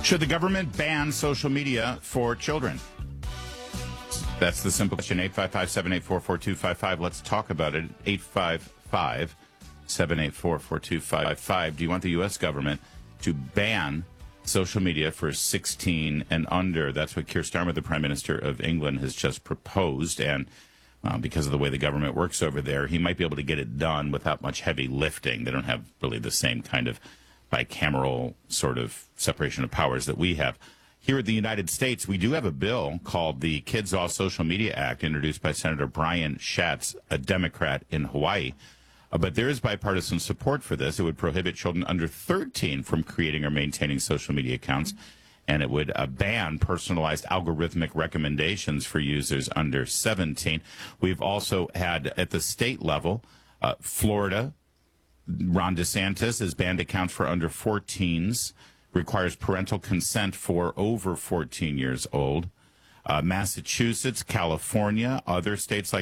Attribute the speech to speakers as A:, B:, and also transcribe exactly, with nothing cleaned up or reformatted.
A: Should the government ban social media for children? That's the simple question. eight five five, seven eight four, four two five five. Let's talk about it. eight five five, seven eight four, four two five five. Do you want the U S government to ban social media for sixteen and under? That's what Keir Starmer, the Prime Minister of England, has just proposed. And uh, because of the way the government works over there, he might be able to get it done without much heavy lifting. They don't have really the same kind of bicameral sort of separation of powers that we have. Here in the United States, we do have a bill called the Kids Off Social Media Act, introduced by Senator Brian Schatz, a Democrat in Hawaii. Uh, but there is bipartisan support for this. It would prohibit children under thirteen from creating or maintaining social media accounts, and it would uh, ban personalized algorithmic recommendations for users under seventeen. We've also had, at the state level, uh, Florida, Ron DeSantis has banned accounts for under fourteens, requires parental consent for over fourteen years old. Uh, Massachusetts, California, other states like